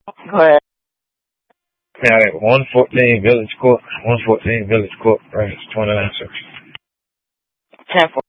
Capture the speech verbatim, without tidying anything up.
Go ahead. Yeah, one fourteen Village Court, one fourteen Village Court, right? twenty-nine six. ten